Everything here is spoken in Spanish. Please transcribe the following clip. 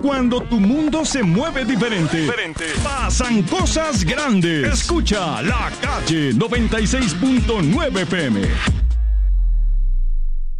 Cuando tu mundo se mueve diferente, pasan cosas grandes. Escucha La Calle 96.9 FM.